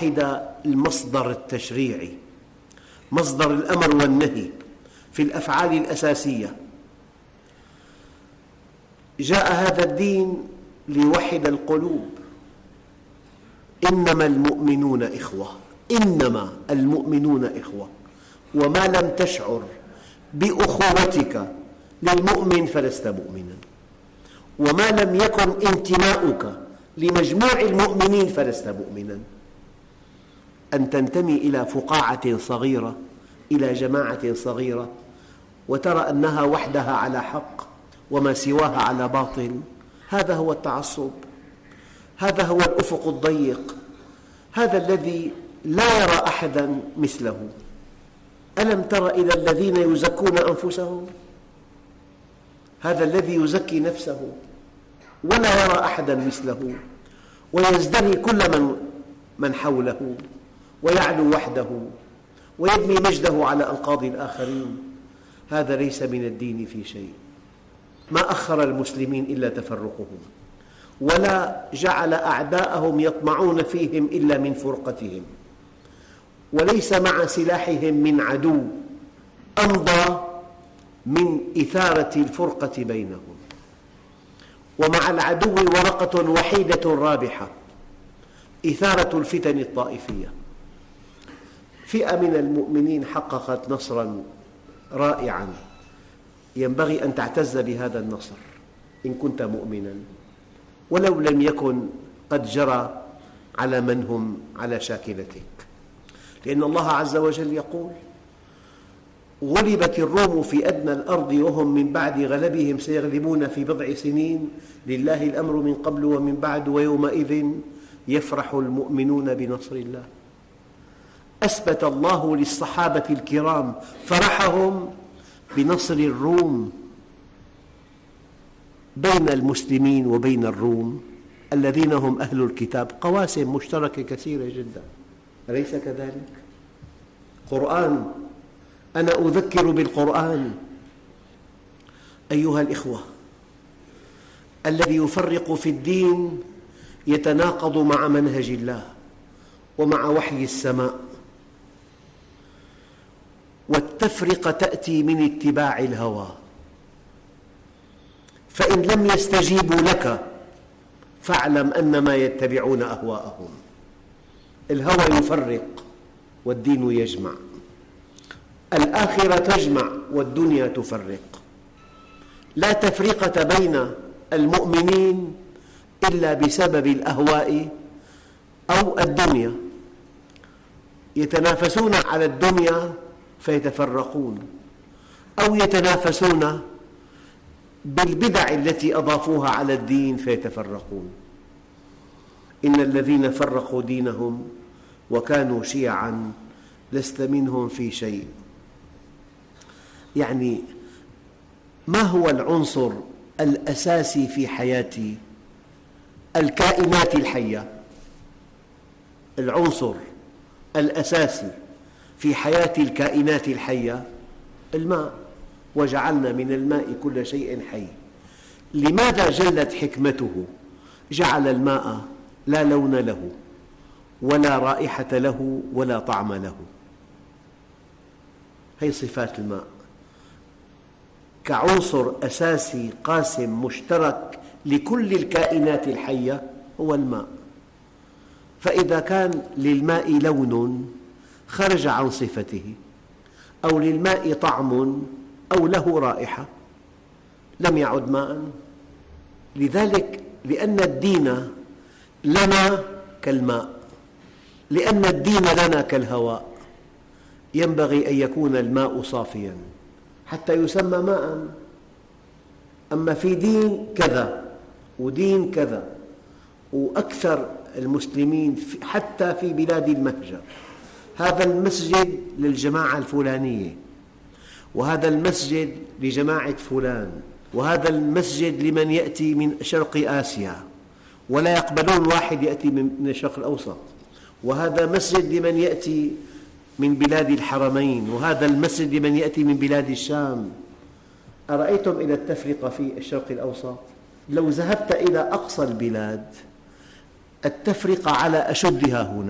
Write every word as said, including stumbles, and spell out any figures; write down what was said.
يوحد المصدر التشريعي، مصدر الأمر والنهي في الأفعال الأساسية. جاء هذا الدين ليوحد القلوب. إنما المؤمنون إخوة، إنما المؤمنون إخوة، وما لم تشعر بأخوتك للمؤمن فلست مؤمنا، وما لم يكن انتماؤك لمجموع المؤمنين فلست مؤمنا. أن تنتمي إلى فقاعة صغيرة، إلى جماعة صغيرة، وترى أنها وحدها على حق وما سواها على باطل، هذا هو التعصب، هذا هو الأفق الضيق، هذا الذي لا يرى أحدا مثله. ألم تر إلى الذين يزكون أنفسهم؟ هذا الذي يزكي نفسه ولا يرى أحدا مثله، ويزدري كل من من حوله، ويعلو وحده، ويبني مجده على أنقاض الآخرين. هذا ليس من الدين في شيء. ما أخر المسلمين إلا تفرقهم، ولا جعل أعداءهم يطمعون فيهم إلا من فرقتهم، وليس مع سلاحهم من عدو أمضى من إثارة الفرقة بينهم. ومع العدو ورقة وحيدة رابحة، إثارة الفتن الطائفية. فئة من المؤمنين حققت نصراً رائعاً، ينبغي أن تعتز بهذا النصر إن كنت مؤمناً، ولو لم يكن قد جرى على من هم على شاكلتك. لأن الله عز وجل يقول: غلبت الروم في أدنى الأرض وهم من بعد غلبهم سيغلبون في بضع سنين، لله الأمر من قبل ومن بعد ويومئذ يفرح المؤمنون بنصر الله. أثبت الله للصحابة الكرام فرحهم بنصر الروم. بين المسلمين وبين الروم الذين هم أهل الكتاب قواسم مشتركة كثيرة جدا، أليس كذلك؟ قرآن، أنا أذكر بالقرآن أيها الإخوة. الذي يفرق في الدين يتناقض مع منهج الله ومع وحي السماء، والتفرقة تأتي من اتباع الهوى. فإن لم يستجيبوا لك فاعلم أنما يتبعون أهواءهم. الهوى يفرق والدين يجمع، الآخرة تجمع والدنيا تفرق. لا تفرقة بين المؤمنين إلا بسبب الأهواء أو الدنيا. يتنافسون على الدنيا فيتفرقون، أو يتنافسون بالبدع التي أضافوها على الدين فيتفرقون. إن الذين فرقوا دينهم وكانوا شيعاً لست منهم في شيء. يعني ما هو العنصر الأساسي في حياة الكائنات الحية؟ العنصر الأساسي في حياة الكائنات الحية الماء. وجعلنا من الماء كل شيء حي. لماذا جلت حكمته؟ جعل الماء لا لون له ولا رائحة له ولا طعم له. هذه صفات الماء كعنصر أساسي قاسم مشترك لكل الكائنات الحية هو الماء. فإذا كان للماء لون خرج عن صفته، أو للماء طعم أو له رائحة، لم يعد ماء. لذلك لأن الدين لنا كالماء، لأن الدين لنا كالهواء، ينبغي أن يكون الماء صافياً حتى يسمى ماء. أما في دين كذا ودين كذا، وأكثر المسلمين حتى في بلاد المهجر، هذا المسجد للجماعة الفلانية، وهذا المسجد لجماعة فلان، وهذا المسجد لمن يأتي من شرق آسيا، ولا يقبلون واحد يأتي من الشرق الأوسط، وهذا مسجد لمن يأتي من بلاد الحرمين، وهذا المسجد لمن يأتي من بلاد الشام. أرأيتم إلى التفرقة في الشرق الأوسط؟ لو ذهبت إلى أقصى البلاد التفرقة على أشدها هنا.